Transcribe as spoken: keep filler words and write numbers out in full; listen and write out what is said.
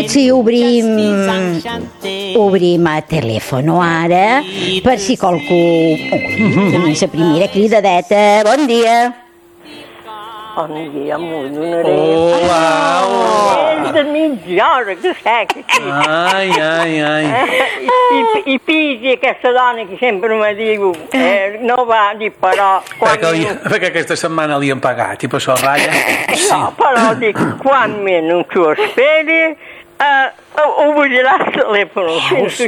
potser obrim obrim a telèfon ara per si qualcú... Ui, la primera cridadeta. Bon dia. Bon dia, m'ho donaré. Hola, hola. És de mitja hora que sec aquí. Ai, ai, ai. I, i pigi aquesta dona que sempre me diu, eh, no va dir però... Perquè, li, perquè aquesta setmana li han pagat i per això ratlla. Sí. No, però dic, quan menys ho esperi, eh, ho bullirà el telèfon. Fins